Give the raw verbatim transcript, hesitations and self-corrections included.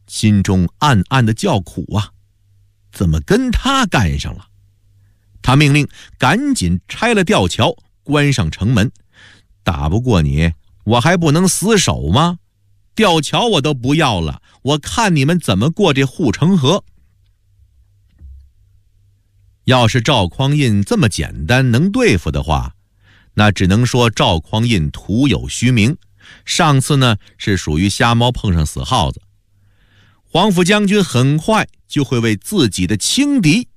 心中暗暗的叫苦啊，怎么跟他干上了？他命令赶紧拆了吊桥，关上城门。打不过你，我还不能死守吗？吊桥我都不要了，我看你们怎么过这护城河。要是赵匡胤这么简单能对付的话，那只能说赵匡胤徒有虚名。上次呢是属于瞎猫碰上死耗子，黄甫将军很快就会为自己的轻敌